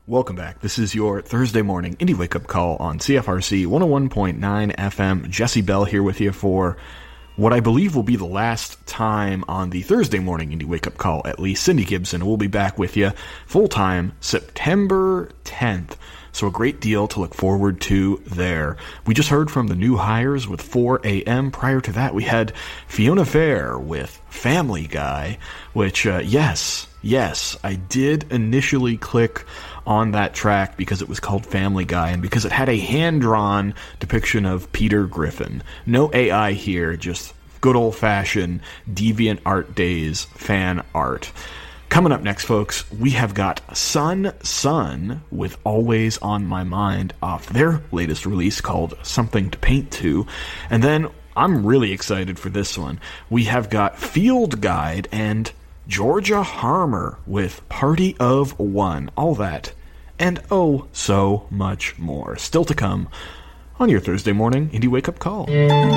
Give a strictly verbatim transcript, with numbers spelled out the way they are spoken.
Welcome back. This is your Thursday morning Indie Wake Up Call on C F R C one oh one point nine F M. Jesse Bell here with you for what I believe will be the last time on the Thursday morning Indie Wake Up Call, at least. Cindy Gibson will be back with you full-time September tenth. So a great deal to look forward to there. We just heard from the new hires with four a.m. Prior to that, we had Fiona Fair with Family Guy, which, uh, yes, yes, I did initially click on that track because it was called Family Guy and because it had a hand-drawn depiction of Peter Griffin. No A I here, just good old-fashioned Deviant Art Days fan art. Coming up next, folks, we have got Sun Sun with Always on My Mind off their latest release called Something to Paint To. And then, I'm really excited for this one. We have got Field Guide and Georgia Harmer with Party of One. All that and oh so much more. Still to come on your Thursday morning Indie Wake Up Call.